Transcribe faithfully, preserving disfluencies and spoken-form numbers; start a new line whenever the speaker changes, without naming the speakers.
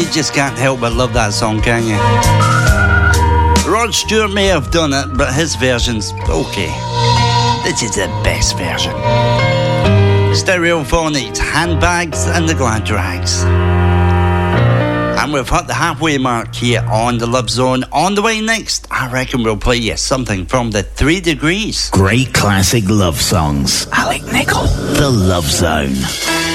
just can't help but love that song, can you? Rod Stewart may have done it, but his version's okay. This is the best version. Stereophonics, Handbags and the Glad Drags. And we've hit the halfway mark here on the Love Zone. On the way next, I reckon we'll play you something from the Three Degrees.
Great classic love songs. Alec Nichol, The Love Zone.